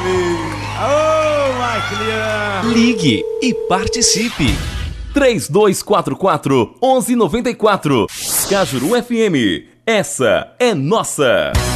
amigo. Ô, Maclian. Ligue e participe. 3244-1194. Cajuru FM. Essa é nossa.